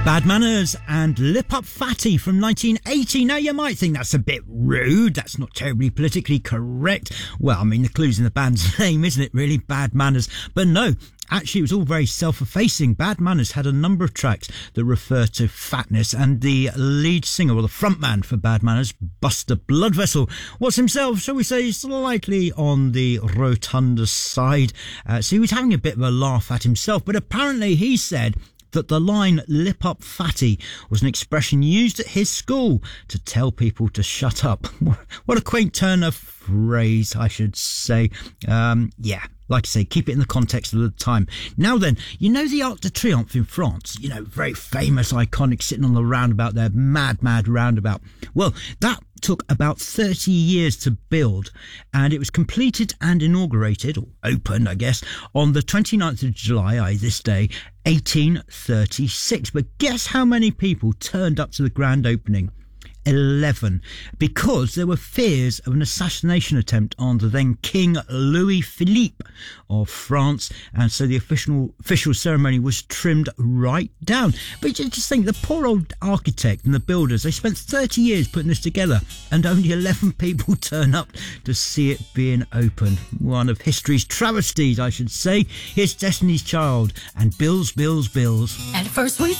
Bad Manners and Lip Up Fatty from 1980. Now, you might think that's a bit rude. That's not terribly politically correct. Well, I mean, the clue's in the band's name, isn't it, really? Bad Manners. But no, actually, it was all very self-effacing. Bad Manners had a number of tracks that refer to fatness, and the lead singer, or the frontman for Bad Manners, Buster Bloodvessel, was himself, shall we say, slightly on the rotunda side. So he was having a bit of a laugh at himself, but apparently he said that the line "lip up fatty" was an expression used at his school to tell people to shut up. What a quaint turn of phrase, I should say. Like I say, keep it in the context of the time. Now then, you know the Arc de Triomphe in France? You know, very famous, iconic, sitting on the roundabout there, mad roundabout. Well, that took about 30 years to build, and it was completed and inaugurated, or opened, I guess, on the 29th of July, this day, 1836. But guess how many people turned up to the grand opening? 11, because there were fears of an assassination attempt on the then King Louis Philippe of France, and so the official ceremony was trimmed right down. But you just think, the poor old architect and the builders, they spent 30 years putting this together, and only 11 people turn up to see it being opened. One of history's travesties, I should say. Here's Destiny's Child and Bills. At first we